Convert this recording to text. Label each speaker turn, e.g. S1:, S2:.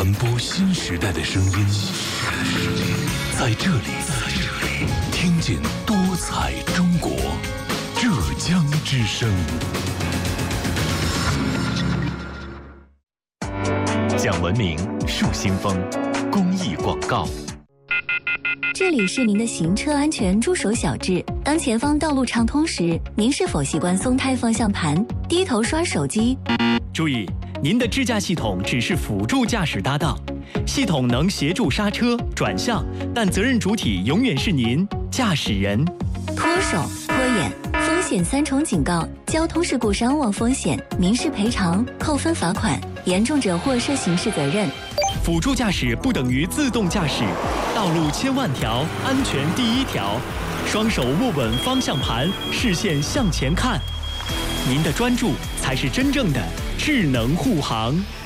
S1: 传播新时代的声音，在这里听见多彩中国，浙江之声。讲文明树新风公益广告。
S2: 这里是您的行车安全助手小智。当前方道路畅通时，您是否习惯松开方向盘，低头刷手机？
S3: 注意，您的支架系统只是辅助驾驶搭档，系统能协助刹车、转向，但责任主体永远是您驾驶人。
S2: 脱手、拖延，风险3重警告：交通事故伤亡风险、民事赔偿、扣分罚款，严重者或涉刑事责任。
S3: 辅助驾驶不等于自动驾驶，道路千万条，安全第一条。双手握稳方向盘，视线向前看，您的专注才是真正的智能护航。